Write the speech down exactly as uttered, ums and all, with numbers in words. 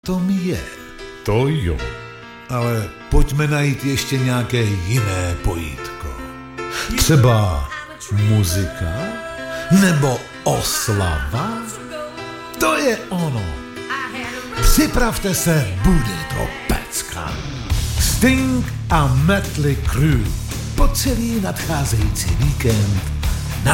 tom je. To jo. Ale pojďme najít ještě nějaké jiné pojítko. Třeba muzika? Nebo oslava? To je ono. Připravte se, bude to pecka. Sting a Mötley Crüe po celý nadcházející víkend